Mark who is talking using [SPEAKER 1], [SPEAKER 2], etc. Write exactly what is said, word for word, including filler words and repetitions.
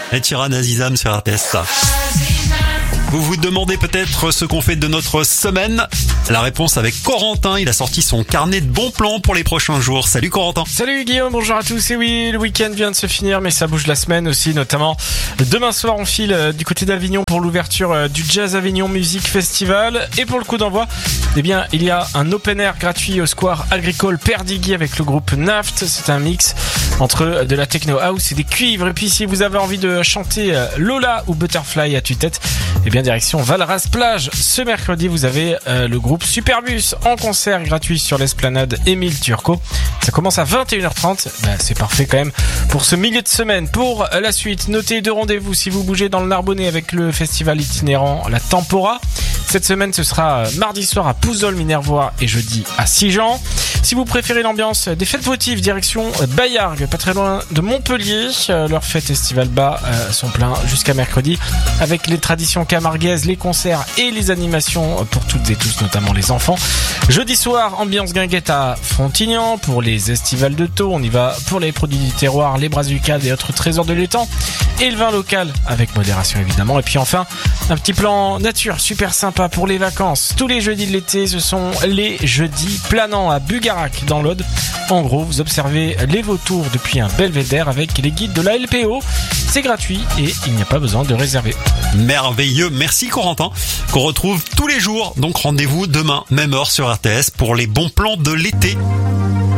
[SPEAKER 1] Et Tiran Azizam sur R T S. Vous vous demandez peut-être ce qu'on fait de notre semaine. La réponse avec Corentin, il a sorti son carnet de bons plans pour les prochains jours. Salut Corentin.
[SPEAKER 2] Salut Guillaume, bonjour à tous. Et oui, le week-end vient de se finir, mais ça bouge la semaine aussi, notamment demain soir on file du côté d'Avignon pour l'ouverture du Jazz Avignon Music Festival. Et pour le coup d'envoi, eh bien, il y a un open air gratuit au Square Agricole Perdiguy avec le groupe Naft. C'est un mix entre de la techno house et des cuivres. Et puis si vous avez envie de chanter Lola ou Butterfly à tue-tête, eh bien direction Valras Plage. Ce mercredi, vous avez euh, le groupe Superbus en concert gratuit sur l'esplanade Émile Turcot. Ça commence à vingt et une heures trente. Ben, c'est parfait quand même pour ce milieu de semaine. Pour la suite, notez deux rendez-vous si vous bougez dans le Narbonnais avec le festival itinérant La Tempora. Cette semaine, ce sera mardi soir à Pouzol-Minervois et jeudi à Sigean. Si vous préférez l'ambiance des fêtes votives, direction Bayargues, pas très loin de Montpellier. Leurs fêtes estivales bas euh, sont pleins jusqu'à mercredi avec les traditions camarguaises, les concerts et les animations pour toutes et tous, notamment les enfants. Jeudi soir, ambiance guinguette à Frontignan pour les estivales de Thau. On y va pour les produits du terroir, les brazucades et autres trésors de l'étang. Et le vin local avec modération évidemment. Et puis enfin, un petit plan nature super sympa pour les vacances. Tous les jeudis de l'été, ce sont les jeudis planants à Bugarac dans l'Aude. En gros, vous observez les vautours depuis un belvédère avec les guides de la L P O. C'est gratuit et il n'y a pas besoin de réserver.
[SPEAKER 1] Merveilleux, merci Corentin, qu'on retrouve tous les jours. Donc rendez-vous demain, même heure sur R T S pour les bons plans de l'été.